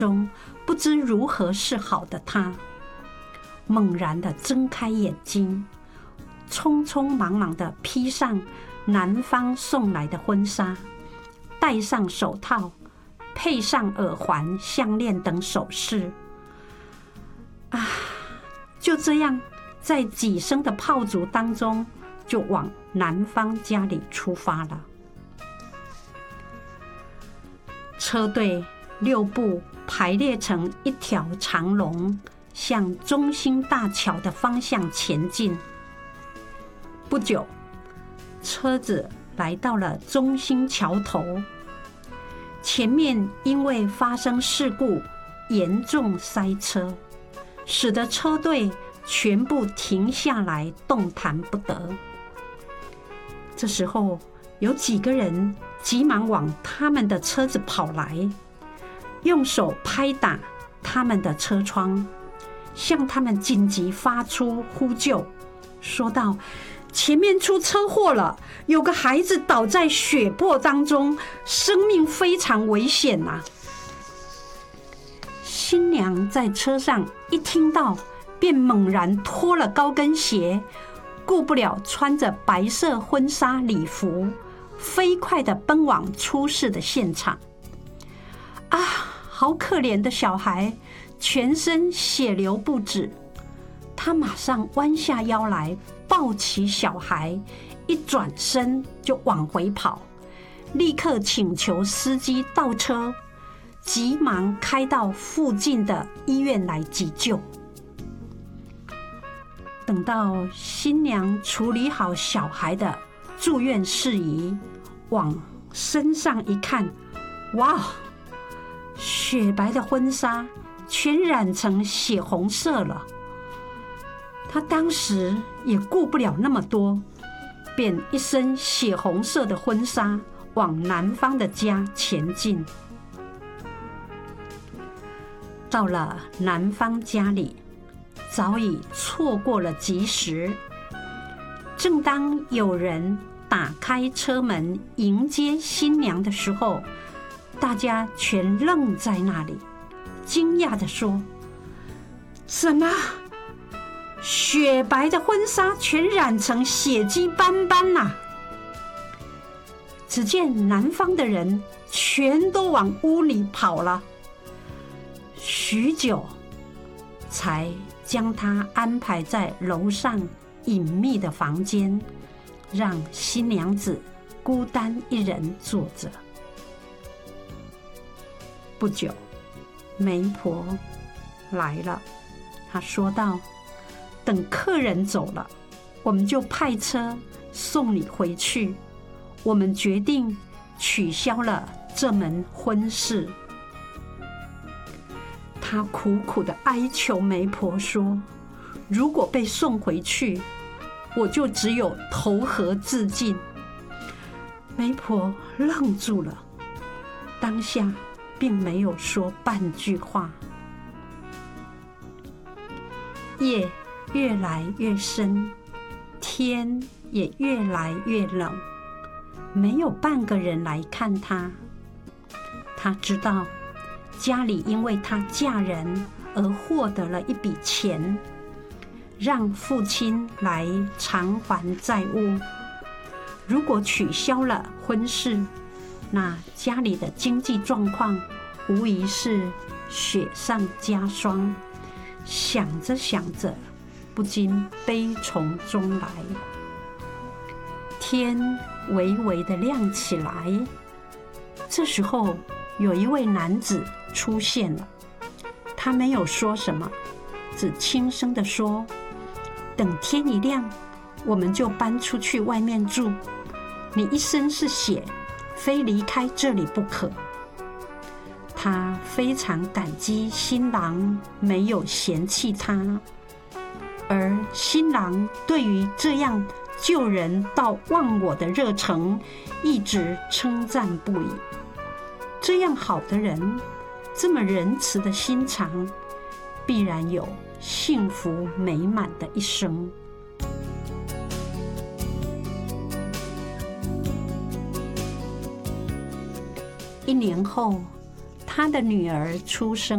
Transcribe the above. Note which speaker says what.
Speaker 1: 中不知如何是好的他，猛然地睁开眼睛，匆匆忙忙地披上男方送来的婚纱，戴上手套，配上耳环、项链等首饰。就这样，在几声的炮竹当中，就往男方家里出发了。车队6部排列成一条长龙，向中兴大桥的方向前进。不久，车子来到了中兴桥头，前面因为发生事故，严重塞车，使得车队全部停下来，动弹不得。这时候，有几个人急忙往他们的车子跑来，用手拍打他们的车窗，向他们紧急发出呼救，说道：前面出车祸了，有个孩子倒在血泊当中，生命非常危险啊！新娘在车上一听到，便猛然脱了高跟鞋，顾不了穿着白色婚纱礼服，飞快地奔往出事的现场。好可怜的小孩，全身血流不止。他马上弯下腰来，抱起小孩，一转身就往回跑，立刻请求司机倒车，急忙开到附近的医院来急救。等到新娘处理好小孩的住院事宜，往身上一看，哇，雪白的婚纱全染成血红色了。她当时也顾不了那么多，便一身血红色的婚纱往男方的家前进。到了男方家里，早已错过了吉时。正当有人打开车门迎接新娘的时候，大家全愣在那里，惊讶地说：什么？雪白的婚纱全染成血迹斑斑啊！只见男方的人全都往屋里跑了，许久才将他安排在楼上隐秘的房间，让新娘子孤单一人坐着。不久，媒婆来了，她说道：等客人走了，我们就派车送你回去。我们决定取消了这门婚事。他苦苦地哀求媒婆说：如果被送回去，我就只有投河自尽。媒婆愣住了，当下并没有说半句话。夜越来越深，天也越来越冷，没有半个人来看她。她知道家里因为她嫁人而获得了一笔钱，让父亲来偿还债务。如果取消了婚事，那家里的经济状况无疑是雪上加霜。想着想着，不禁悲从中来。天微微的亮起来，这时候有一位男子出现了。他没有说什么，只轻声地说：等天一亮，我们就搬出去外面住。你一身是血，非离开这里不可。他非常感激新郎没有嫌弃他，而新郎对于这样救人到忘我的热诚，一直称赞不已。这样好的人，这么仁慈的心肠，必然有幸福美满的一生。1年后，他的女儿出生。